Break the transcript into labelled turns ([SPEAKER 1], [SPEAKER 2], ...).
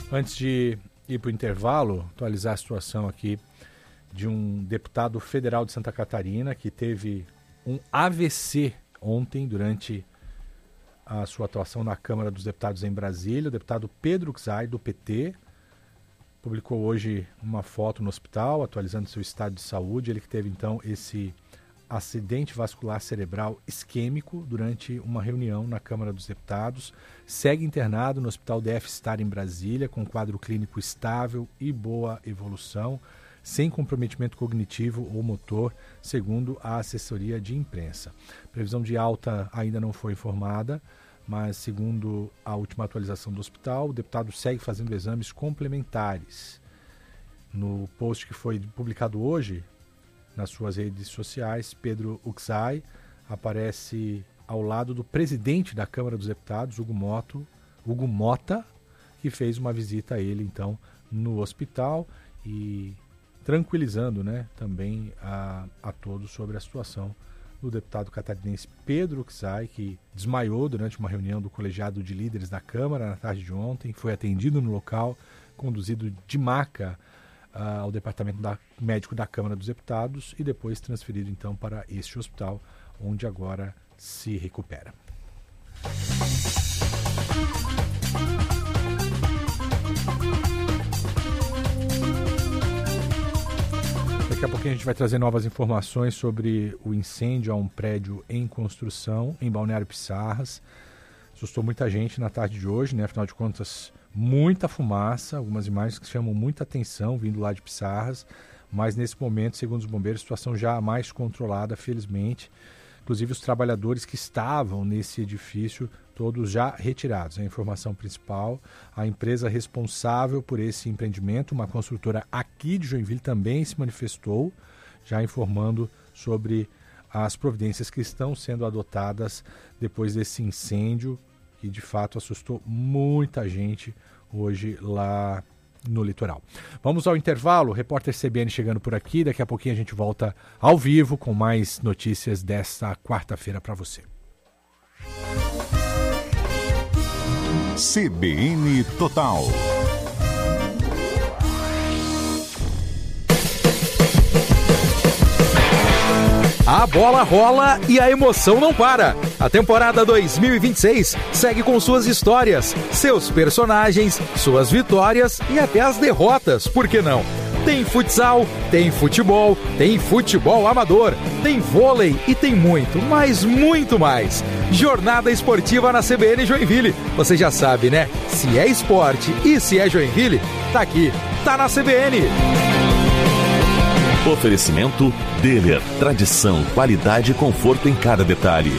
[SPEAKER 1] Antes de ir para o intervalo, atualizar a situação aqui de um deputado federal de Santa Catarina que teve um AVC ontem durante a sua atuação na Câmara dos Deputados em Brasília. O deputado Pedro Uxay, do PT, publicou hoje uma foto no hospital, atualizando seu estado de saúde. Ele que teve, então, esse acidente vascular cerebral isquêmico durante uma reunião na Câmara dos Deputados. Segue internado no Hospital DF Star em Brasília, com quadro clínico estável e boa evolução, sem comprometimento cognitivo ou motor, segundo a assessoria de imprensa. Previsão de alta ainda não foi informada, mas segundo a última atualização do hospital, o deputado segue fazendo exames complementares. No post que foi publicado hoje nas suas redes sociais, Pedro Uxay aparece ao lado do presidente da Câmara dos Deputados, Hugo Mota, que fez uma visita a ele, então, no hospital e tranquilizando, né, também a todos sobre a situação do deputado catarinense Pedro Uxay, que desmaiou durante uma reunião do colegiado de líderes da Câmara na tarde de ontem, foi atendido no local, conduzido de maca ao departamento médico da Câmara dos Deputados e depois transferido então para este hospital, onde agora se recupera. Daqui a pouquinho a gente vai trazer novas informações sobre o incêndio a um prédio em construção em Balneário Pissarras. Assustou muita gente na tarde de hoje, né? Afinal de contas, muita fumaça, algumas imagens que chamam muita atenção vindo lá de Pissarras, mas nesse momento, segundo os bombeiros, a situação já mais controlada, felizmente. Inclusive os trabalhadores que estavam nesse edifício, todos já retirados. A informação principal, a empresa responsável por esse empreendimento, uma construtora aqui de Joinville, também se manifestou, já informando sobre as providências que estão sendo adotadas depois desse incêndio, que de fato assustou muita gente hoje lá no litoral. Vamos ao intervalo, repórter CBN chegando por aqui, daqui a pouquinho a gente volta ao vivo com mais notícias desta quarta-feira para você.
[SPEAKER 2] CBN Total.
[SPEAKER 3] A bola rola e a emoção não para. A temporada 2026 segue com suas histórias, seus personagens, suas vitórias e até as derrotas, por que não? Tem futsal, tem futebol amador, tem vôlei e tem muito, mas muito mais. Jornada esportiva na CBN Joinville. Você já sabe, né? Se é esporte e se é Joinville, tá aqui, tá na CBN.
[SPEAKER 4] Oferecimento Deller. Tradição, qualidade e conforto em cada detalhe.